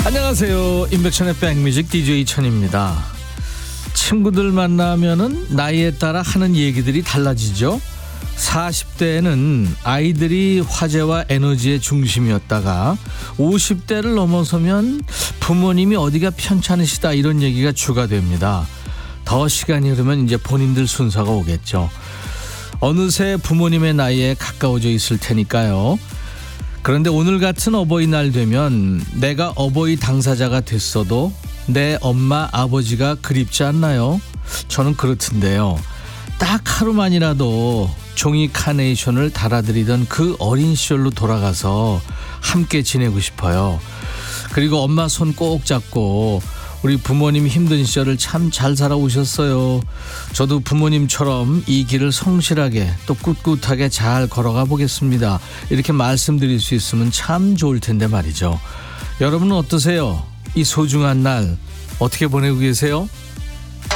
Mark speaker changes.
Speaker 1: 안녕하세요. 임백천의 백뮤직 DJ 천입니다. 친구들 만나면은 나이에 따라 하는 얘기들이 달라지죠. 40대에는 아이들이 화제와 에너지의 중심이었다가 50대를 넘어서면 부모님이 어디가 편찮으시다 이런 얘기가 주가 됩니다. 더 시간이 흐르면 이제 본인들 순서가 오겠죠. 어느새 부모님의 나이에 가까워져 있을 테니까요. 그런데 오늘 같은 어버이날 되면 내가 어버이 당사자가 됐어도 내 엄마 아버지가 그립지 않나요? 저는 그렇던데요. 딱 하루만이라도 종이 카네이션을 달아드리던 그 어린 시절로 돌아가서 함께 지내고 싶어요. 그리고 엄마 손 꼭 잡고 우리 부모님 힘든 시절을 참 잘 살아오셨어요. 저도 부모님처럼 이 길을 성실하게 또 꿋꿋하게 잘 걸어가 보겠습니다. 이렇게 말씀드릴 수 있으면 참 좋을 텐데 말이죠. 여러분은 어떠세요? 이 소중한 날 어떻게 보내고 계세요?